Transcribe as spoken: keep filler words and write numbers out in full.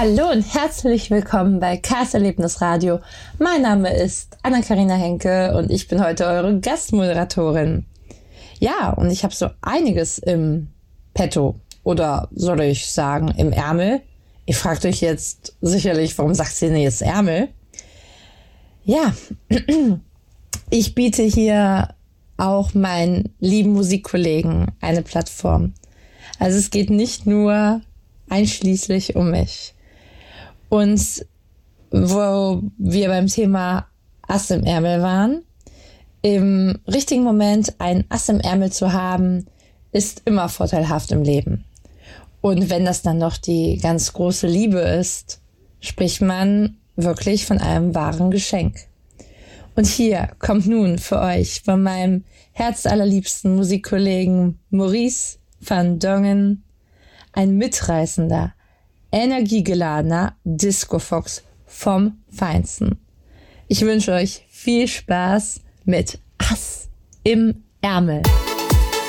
Hallo und herzlich willkommen bei Kars Erlebnisradio. Mein Name ist Anna-Karina Henke und ich bin heute eure Gastmoderatorin. Ja, und ich habe so einiges im Petto oder soll ich sagen im Ärmel. Ihr fragt euch jetzt sicherlich, warum sagt sie denn jetzt Ärmel? Ja, ich biete hier auch meinen lieben Musikkollegen eine Plattform. Also es geht nicht nur einschließlich um mich. Und wo wir beim Thema Ass im Ärmel waren, im richtigen Moment ein Ass im Ärmel zu haben, ist immer vorteilhaft im Leben. Und wenn das dann noch die ganz große Liebe ist, spricht man wirklich von einem wahren Geschenk. Und hier kommt nun für euch von meinem herzallerliebsten Musikkollegen Maurice van Dongen ein mitreißender, energiegeladener Disco-Fox vom Feinsten. Ich wünsche euch viel Spaß mit Ass im Ärmel.